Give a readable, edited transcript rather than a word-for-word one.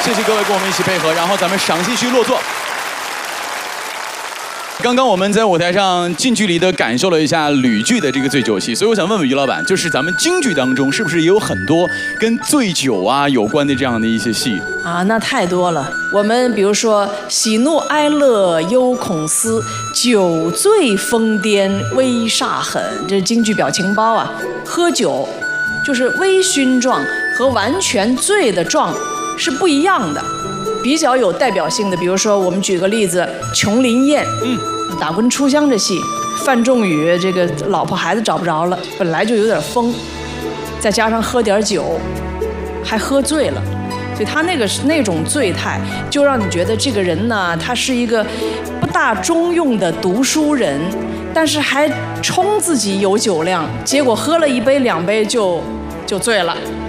谢谢各位跟我们一起配合，然后咱们赏戏区落座。刚刚我们在舞台上近距离的感受了一下吕剧的这个醉酒戏，所以我想问问于老板，就是咱们京剧当中是不是也有很多跟醉酒啊有关的这样的一些戏啊？那太多了。我们比如说喜怒哀乐忧恐思，酒醉疯癫微煞狠，这是京剧表情包啊。喝酒就是微醺状和完全醉的状是不一样的。比较有代表性的，比如说我们举个例子，《琼林宴》，打棍出乡这戏，范仲宇这个老婆孩子找不着了，本来就有点疯，再加上喝点酒，还喝醉了，所以他那种醉态，就让你觉得这个人呢，他是一个不大中用的读书人，但是还冲自己有酒量，结果喝了1杯2杯就醉了。